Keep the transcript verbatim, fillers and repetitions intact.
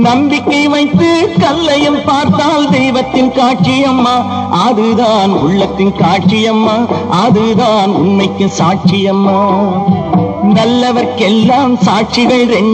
நம்பிக்கை வைத்து கல்லையும் பார்த்தால் தெய்வத்தின் காட்சியம்மா, அதுதான் உள்ளத்தின் காட்சியம்மா, அதுதான் உண்மைக்கு சாட்சியம்மா. நல்லவர்க்கெல்லாம் சாட்சிகள் ரெண்டு.